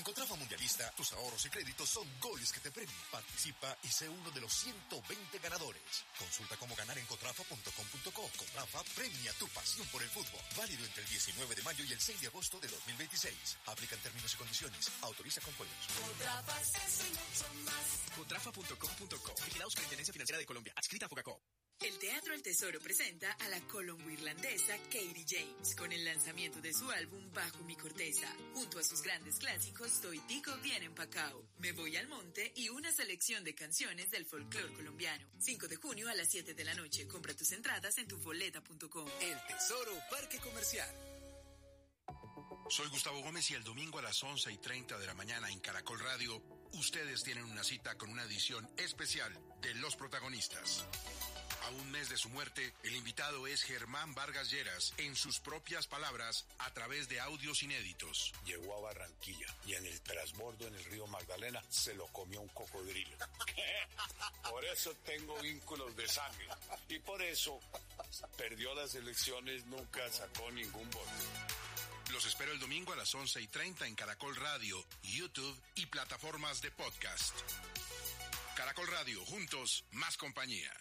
En Contrafa Mundialista, tus ahorros y créditos son goles que te premian. Participa y sé uno de los 120 ganadores. Consulta cómo ganar en contrafa.com.co. Contrafa premia tu pasión por el fútbol. Válido entre el 19 de mayo y el 6 de agosto de 2026. Aplican términos y condiciones. Autoriza con juegos. Contrafa es mucho más. Contrafa.com.co. Vigilados por la Intendencia Financiera de Colombia. Adscrita a Fogacop. El Teatro El Tesoro presenta a la colombo-irlandesa Katie James con el lanzamiento de su álbum Bajo mi corteza, junto a sus grandes clásicos Toitico bien empacao, Me voy al monte y una selección de canciones del folclore colombiano. 5 de junio a las 7 de la noche. Compra tus entradas en tuboleta.com. El Tesoro Parque Comercial. Soy Gustavo Gómez y el domingo a las 11:30 de la mañana en Caracol Radio, ustedes tienen una cita con una edición especial de Los Protagonistas. A un mes de su muerte, el invitado es Germán Vargas Lleras, en sus propias palabras, a través de audios inéditos. Llegó a Barranquilla y en el transbordo en el río Magdalena se lo comió un cocodrilo. Por eso tengo vínculos de sangre y por eso perdió las elecciones, nunca sacó ningún voto. Los espero el domingo a las 11:30 en Caracol Radio, YouTube y plataformas de podcast. Caracol Radio, juntos, más compañía.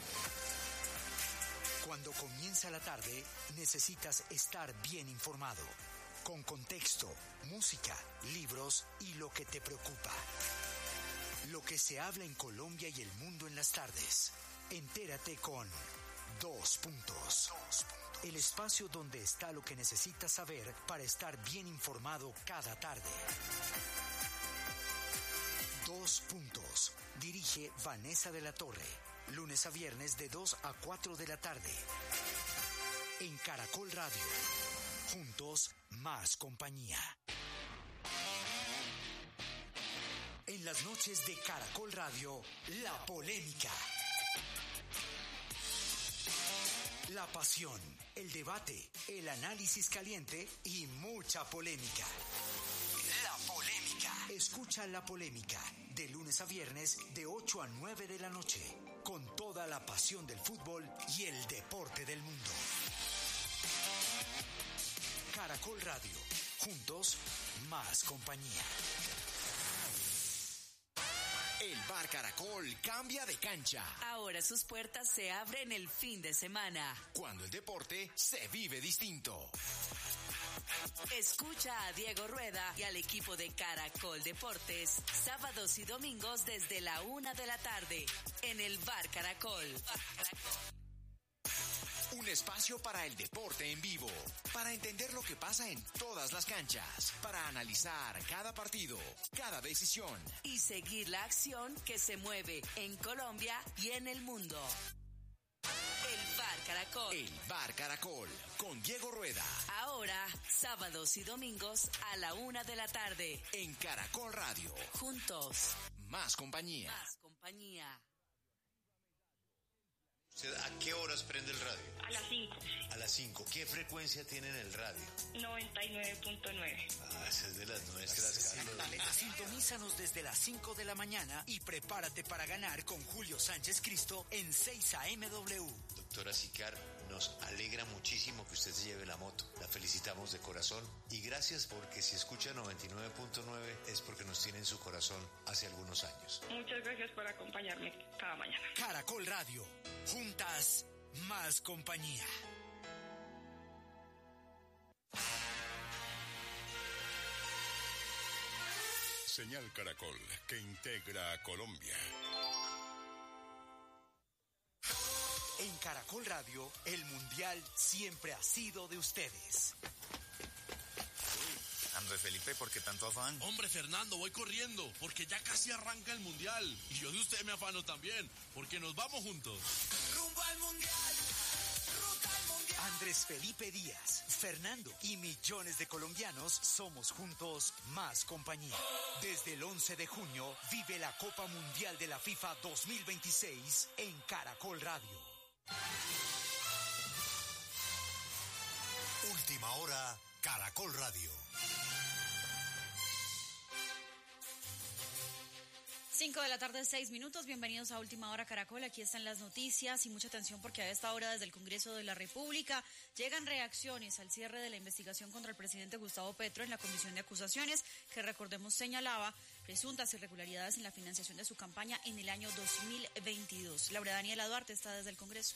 Cuando comienza la tarde, necesitas estar bien informado, con contexto, música, libros y lo que te preocupa. Lo que se habla en Colombia y el mundo en las tardes. Entérate con 2 Puntos. El espacio donde está lo que necesitas saber para estar bien informado cada tarde. 2 Puntos. Dirige Vanessa de la Torre. Lunes a viernes de 2 a 4 de la tarde. En Caracol Radio. Juntos, más compañía. En las noches de Caracol Radio, la polémica. La pasión, el debate, el análisis caliente y mucha polémica. La polémica. Escucha La Polémica de lunes a viernes de 8 a 9 de la noche, con toda la pasión del fútbol y el deporte del mundo. Caracol Radio. Juntos, más compañía. El Bar Caracol cambia de cancha. Ahora sus puertas se abren el fin de semana. Cuando el deporte se vive distinto. Escucha a Diego Rueda y al equipo de Caracol Deportes, sábados y domingos desde la 1 de la tarde, en el Bar Caracol. Un espacio para el deporte en vivo, para entender lo que pasa en todas las canchas, para analizar cada partido, cada decisión. Y seguir la acción que se mueve en Colombia y en el mundo. El Bar Caracol. El Bar Caracol, con Diego Rueda. Ahora, sábados y domingos a la 1 de la tarde. En Caracol Radio. Juntos. Más compañía. Más compañía. ¿Usted a qué horas prende el radio? A las 5. A las 5. ¿Qué frecuencia tiene en el radio? 99.9. Ah, esa es de las nuestras, Carlos. Sintonízanos desde las 5 de la mañana y prepárate para ganar con Julio Sánchez Cristo en 6 AMW. Doctora Sicar, nos alegra muchísimo que usted se lleve la moto. La felicitamos de corazón y gracias porque si escucha 99.9 es porque nos tiene en su corazón hace algunos años. Muchas gracias por acompañarme cada mañana. Caracol Radio. Juntas, más compañía. Señal Caracol, que integra a Colombia. En Caracol Radio, el Mundial siempre ha sido de ustedes. Andrés Felipe, ¿por qué tanto afán? Hombre, Fernando, voy corriendo, porque ya casi arranca el Mundial. Y yo de usted me afano también, porque nos vamos juntos. Rumbo al Mundial. Ruta al Mundial. Andrés Felipe Díaz, Fernando y millones de colombianos somos juntos más compañía. Desde el 11 de junio, vive la Copa Mundial de la FIFA 2026 en Caracol Radio. Última hora, Caracol Radio. 5:06 p.m. Bienvenidos a Última Hora Caracol. Aquí están las noticias y mucha atención porque a esta hora desde el Congreso de la República llegan reacciones al cierre de la investigación contra el presidente Gustavo Petro en la Comisión de Acusaciones, que recordemos señalaba presuntas irregularidades en la financiación de su campaña en el año 2022. Laura Daniela Duarte está desde el Congreso.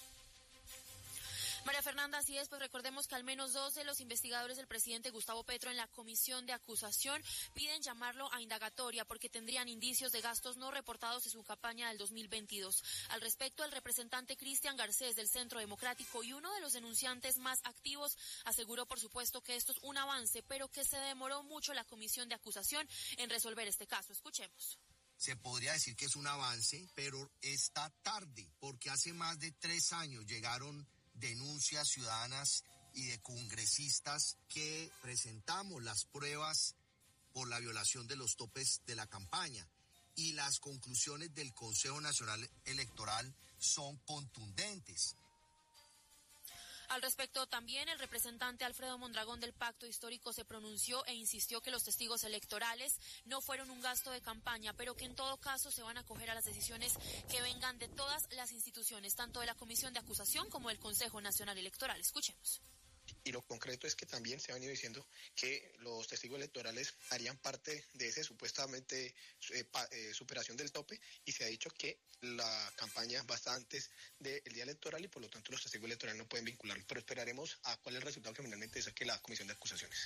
María Fernanda, así es, pues recordemos que al menos 2 de los investigadores del presidente Gustavo Petro en la comisión de acusación piden llamarlo a indagatoria porque tendrían indicios de gastos no reportados en su campaña del 2022. Al respecto, el representante Cristian Garcés del Centro Democrático y uno de los denunciantes más activos aseguró, por supuesto, que esto es un avance, pero que se demoró mucho la comisión de acusación en resolver este caso. Escuchemos. Se podría decir que es un avance, pero está tarde, porque hace más de 3 años llegaron denuncias ciudadanas y de congresistas que presentamos las pruebas por la violación de los topes de la campaña, y las conclusiones del Consejo Nacional Electoral son contundentes. Al respecto, también el representante Alfredo Mondragón del Pacto Histórico se pronunció e insistió que los testigos electorales no fueron un gasto de campaña, pero que en todo caso se van a acoger a las decisiones que vengan de todas las instituciones, tanto de la Comisión de Acusación como del Consejo Nacional Electoral. Escuchemos. Y lo concreto es que también se ha venido diciendo que los testigos electorales harían parte de ese supuestamente superación del tope, y se ha dicho que la campaña va hasta antes del día electoral y por lo tanto los testigos electorales no pueden vincularlo. Pero esperaremos a cuál es el resultado que finalmente saque la Comisión de Acusaciones.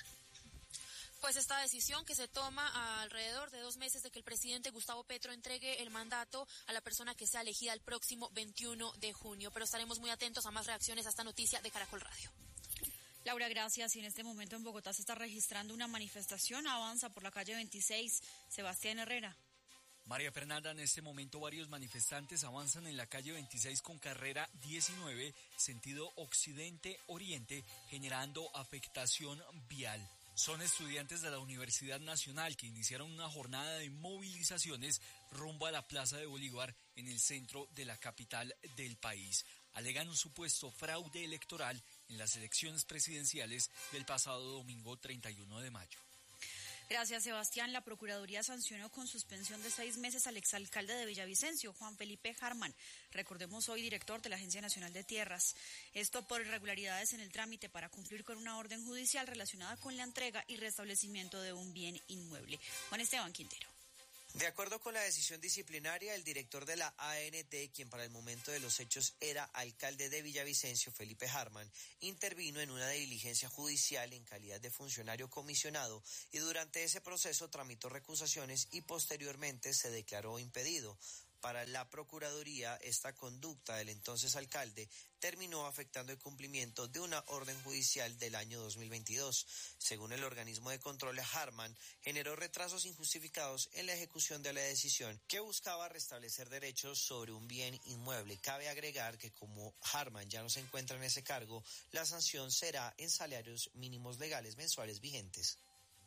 Pues esta decisión que se toma a alrededor de 2 meses de que el presidente Gustavo Petro entregue el mandato a la persona que sea elegida el próximo 21 de junio. Pero estaremos muy atentos a más reacciones a esta noticia de Caracol Radio. Laura, gracias. Y en este momento en Bogotá se está registrando una manifestación. Avanza por la calle 26. Sebastián Herrera. María Fernanda, en este momento varios manifestantes avanzan en la calle 26 con carrera 19, sentido occidente-oriente, generando afectación vial. Son estudiantes de la Universidad Nacional que iniciaron una jornada de movilizaciones rumbo a la Plaza de Bolívar en el centro de la capital del país. Alegan un supuesto fraude electoral en las elecciones presidenciales del pasado domingo 31 de mayo. Gracias, Sebastián. La Procuraduría sancionó con suspensión de 6 meses al exalcalde de Villavicencio, Juan Felipe Harman, recordemos hoy director de la Agencia Nacional de Tierras. Esto por irregularidades en el trámite para cumplir con una orden judicial relacionada con la entrega y restablecimiento de un bien inmueble. Juan Esteban Quintero. De acuerdo con la decisión disciplinaria, el director de la ANT, quien para el momento de los hechos era alcalde de Villavicencio, Felipe Harman, intervino en una diligencia judicial en calidad de funcionario comisionado y durante ese proceso tramitó recusaciones y posteriormente se declaró impedido. Para la Procuraduría, esta conducta del entonces alcalde terminó afectando el cumplimiento de una orden judicial del año 2022. Según el organismo de control, Harman generó retrasos injustificados en la ejecución de la decisión que buscaba restablecer derechos sobre un bien inmueble. Cabe agregar que como Harman ya no se encuentra en ese cargo, la sanción será en salarios mínimos legales mensuales vigentes.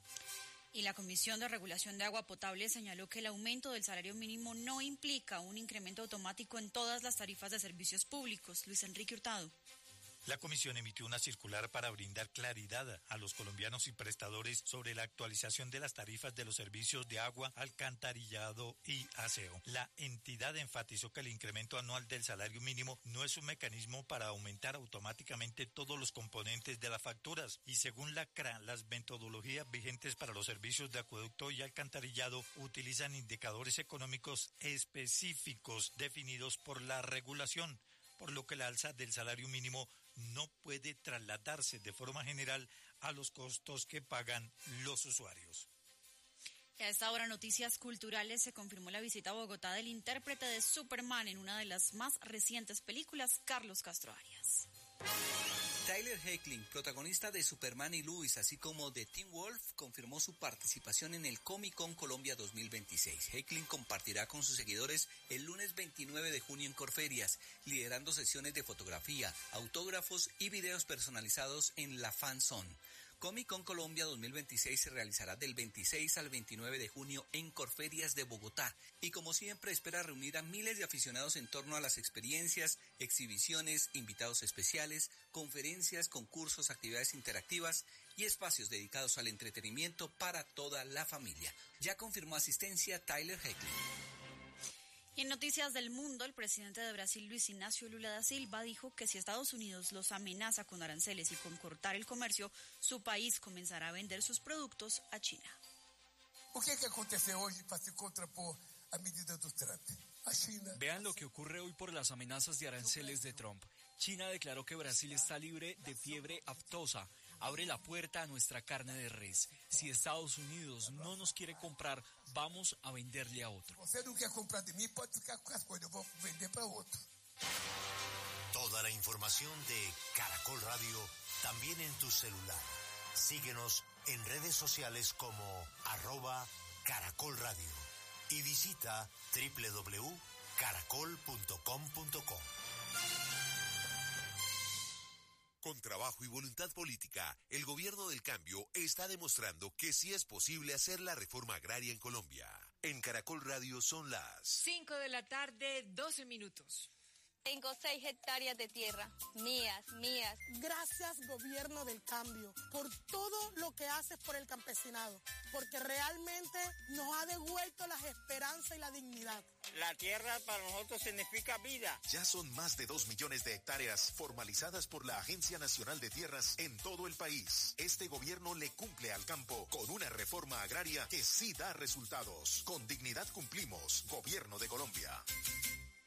Y la Comisión de Regulación de Agua Potable señaló que el aumento del salario mínimo no implica un incremento automático en todas las tarifas de servicios públicos. Luis Enrique Hurtado. La comisión emitió una circular para brindar claridad a los colombianos y prestadores sobre la actualización de las tarifas de los servicios de agua, alcantarillado y aseo. La entidad enfatizó que el incremento anual del salario mínimo no es un mecanismo para aumentar automáticamente todos los componentes de las facturas y según la CRA, las metodologías vigentes para los servicios de acueducto y alcantarillado utilizan indicadores económicos específicos definidos por la regulación, por lo que el alza del salario mínimo no puede trasladarse de forma general a los costos que pagan los usuarios. A esta hora, noticias culturales, se confirmó la visita a Bogotá del intérprete de Superman en una de las más recientes películas, Carlos Castro Arias. Tyler Hoechlin, protagonista de Superman y Lois, así como de Teen Wolf, confirmó su participación en el Comic Con Colombia 2026. Hoechlin compartirá con sus seguidores el lunes 29 de junio en Corferias, liderando sesiones de fotografía, autógrafos y videos personalizados en la Fan Zone. Comic Con Colombia 2026 se realizará del 26 al 29 de junio en Corferias de Bogotá y como siempre espera reunir a miles de aficionados en torno a las experiencias, exhibiciones, invitados especiales, conferencias, concursos, actividades interactivas y espacios dedicados al entretenimiento para toda la familia. Ya confirmó asistencia Tyler Hoechlin. Y en noticias del mundo, el presidente de Brasil, Luis Ignacio Lula da Silva, dijo que si Estados Unidos los amenaza con aranceles y con cortar el comercio, su país comenzará a vender sus productos a China. ¿Qué aconteceu hoje para se contrapor a medida do Trump? Vean lo que ocurre hoy por las amenazas de aranceles de Trump. China declaró que Brasil está libre de fiebre aftosa. Abre la puerta a nuestra carne de res. Si Estados Unidos no nos quiere comprar, vamos a venderle a otro. Você não quer comprar de mim, pode ficar com as coisas, eu vou vender para outro. Toda la información de Caracol Radio también en tu celular. Síguenos en redes sociales como @Caracol Radio y visita www.caracol.com.co. Con trabajo y voluntad política, el gobierno del cambio está demostrando que sí es posible hacer la reforma agraria en Colombia. En Caracol Radio son las 5 de la tarde, 12 minutos. Tengo 6 hectáreas de tierra, mías. Gracias, gobierno del cambio, por todo lo que haces por el campesinado, porque realmente nos ha devuelto las esperanzas y la dignidad. La tierra para nosotros significa vida. Ya son más de 2 millones de hectáreas formalizadas por la Agencia Nacional de Tierras en todo el país. Este gobierno le cumple al campo con una reforma agraria que sí da resultados. Con dignidad cumplimos, Gobierno de Colombia.